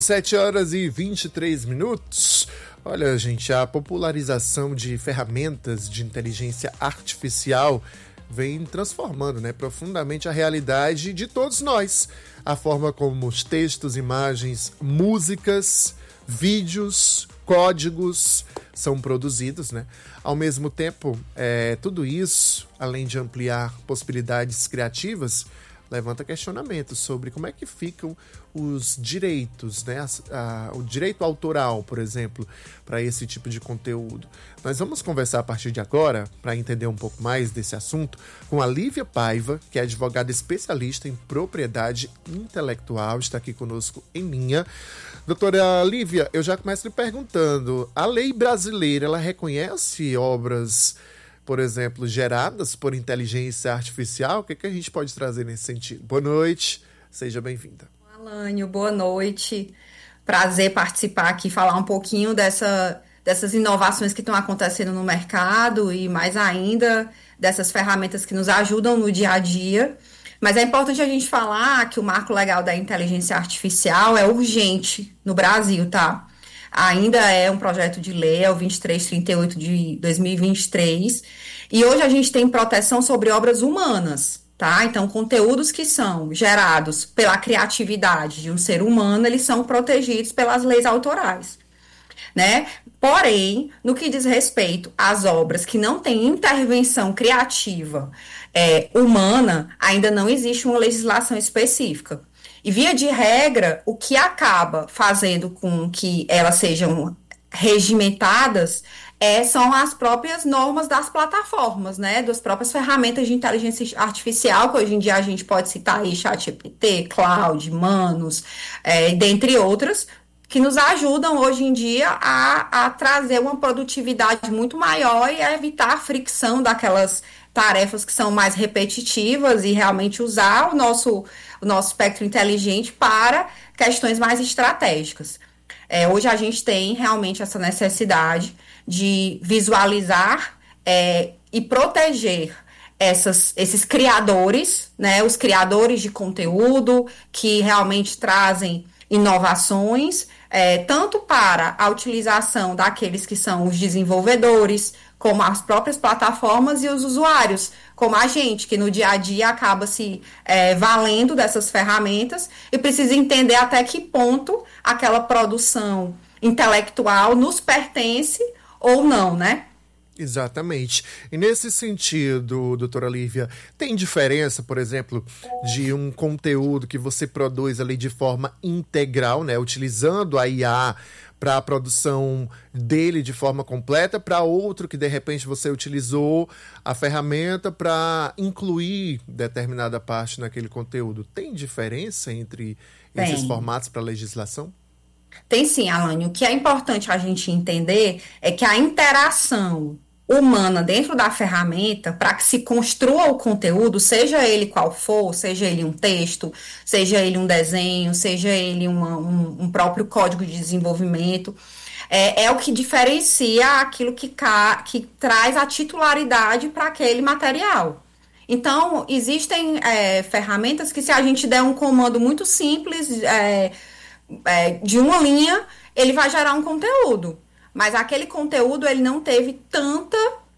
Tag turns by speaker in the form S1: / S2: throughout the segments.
S1: 7h23. Olha, gente, a popularização de ferramentas de inteligência artificial vem transformando, profundamente a realidade de todos nós. A forma como os textos, imagens, músicas, vídeos, códigos são produzidos, Ao mesmo tempo, tudo isso, além de ampliar possibilidades criativas, levanta questionamentos sobre como é que ficam os direitos, o direito autoral, por exemplo, para esse tipo de conteúdo. Nós vamos conversar a partir de agora, para entender um pouco mais desse assunto, com a Lívia Paiva, que é advogada especialista em propriedade intelectual, está aqui conosco em linha. Doutora Lívia, eu já começo lhe perguntando, a lei brasileira, ela reconhece obras, por exemplo, geradas por inteligência artificial? O que a gente pode trazer nesse sentido? Boa noite, seja bem-vinda.
S2: Alânio, boa noite. Prazer participar aqui, falar um pouquinho dessas inovações que estão acontecendo no mercado e, mais ainda, dessas ferramentas que nos ajudam no dia a dia. Mas é importante a gente falar que o marco legal da inteligência artificial é urgente no Brasil, tá? Ainda é um projeto de lei, é o 2338 de 2023, e hoje a gente tem proteção sobre obras humanas, tá? Então, conteúdos que são gerados pela criatividade de um ser humano, eles são protegidos pelas leis autorais, Porém, no que diz respeito às obras que não têm intervenção criativa humana, ainda não existe uma legislação específica. E, via de regra, o que acaba fazendo com que elas sejam regimentadas são as próprias normas das plataformas, das próprias ferramentas de inteligência artificial, que hoje em dia a gente pode citar aí ChatGPT, Claude, Manus, dentre outras, que nos ajudam hoje em dia a trazer uma produtividade muito maior e a evitar a fricção daquelas tarefas que são mais repetitivas e realmente usar o nosso espectro inteligente para questões mais estratégicas. Hoje a gente tem realmente essa necessidade de visualizar e proteger esses criadores, os criadores de conteúdo que realmente trazem inovações, tanto para a utilização daqueles que são os desenvolvedores, como as próprias plataformas e os usuários, como a gente, que no dia a dia acaba se valendo dessas ferramentas e precisa entender até que ponto aquela produção intelectual nos pertence ou não,
S1: Exatamente. E nesse sentido, doutora Lívia, tem diferença, por exemplo, de um conteúdo que você produz ali de forma integral, utilizando a IA para a produção dele de forma completa, para outro que de repente você utilizou a ferramenta para incluir determinada parte naquele conteúdo? Tem diferença entre esses formatos para a legislação?
S2: Tem sim, Alane. O que é importante a gente entender é que a interação humana dentro da ferramenta, para que se construa o conteúdo, seja ele qual for, seja ele um texto, seja ele um desenho, seja ele um próprio código de desenvolvimento, é o que diferencia aquilo que traz a titularidade para aquele material. Então, existem ferramentas que, se a gente der um comando muito simples, de uma linha, ele vai gerar um conteúdo. Mas aquele conteúdo, ele não teve tanta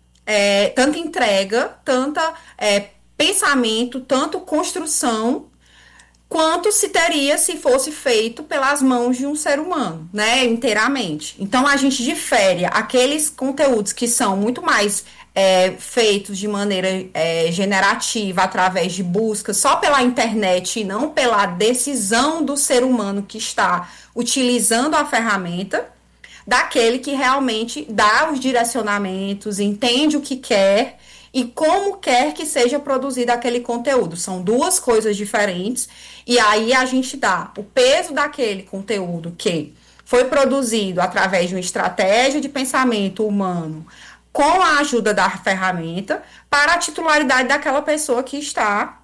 S2: entrega, tanta pensamento, tanto construção, quanto se teria se fosse feito pelas mãos de um ser humano, inteiramente. Então, a gente difere aqueles conteúdos que são muito mais feitos de maneira generativa, através de busca, só pela internet e não pela decisão do ser humano que está utilizando a ferramenta, daquele que realmente dá os direcionamentos, entende o que quer e como quer que seja produzido aquele conteúdo. São duas coisas diferentes, e aí a gente dá o peso daquele conteúdo que foi produzido através de uma estratégia de pensamento humano, com a ajuda da ferramenta, para a titularidade daquela pessoa que está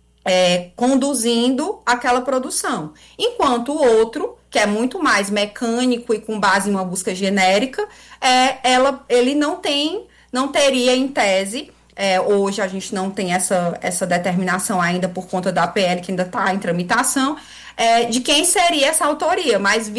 S2: conduzindo aquela produção. Enquanto o outro, que é muito mais mecânico e com base em uma busca genérica, ele não teria em tese, hoje a gente não tem essa determinação ainda por conta da PL, que ainda está em tramitação, de quem seria essa autoria, mas